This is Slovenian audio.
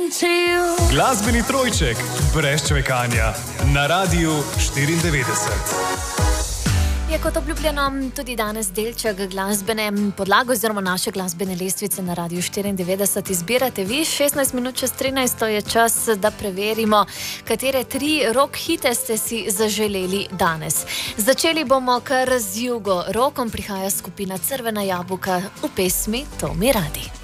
Glasbeni trojček, brez čvekanja, na Radiu 94. Je kot obljubljeno tudi danes delček glasbene podlage oziroma naše glasbene lestvice na Radiu 94 izbirate vi. 16 minut čez 13 je čas, da preverimo, katere 3 rock hite ste si zaželeli danes. Začeli bomo kar z jugo rokom, prihaja skupina Crvena jabolka v pesmi To mi radi.